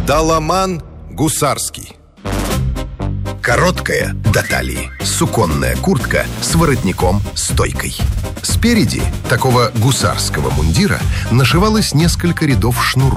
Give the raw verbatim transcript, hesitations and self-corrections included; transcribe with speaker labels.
Speaker 1: Доломан гусарский.
Speaker 2: Короткая до талии суконная куртка с воротником-стойкой. Спереди такого гусарского мундира нашивалось несколько рядов шнуров.